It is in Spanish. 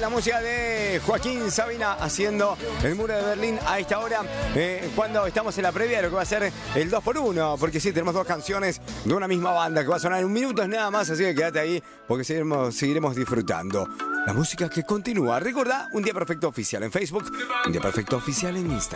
la música de Joaquín Sabina haciendo El Muro de Berlín a esta hora, cuando estamos en la previa de lo que va a ser el 2x1, porque sí, tenemos dos canciones de una misma banda que va a sonar en un minuto nada más, así que quédate ahí porque seguiremos disfrutando la música que continúa. Recordá, Un Día Perfecto Oficial en Facebook, Un Día Perfecto Oficial en Instagram.